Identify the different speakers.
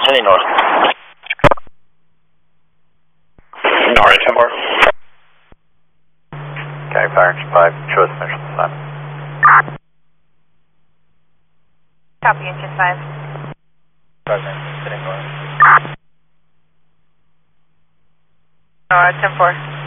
Speaker 1: Heading north. North, 10-4.
Speaker 2: Okay, fire engine 5, show us initial time.
Speaker 3: Copy, engine 5.
Speaker 2: Heading north.
Speaker 3: 10-4.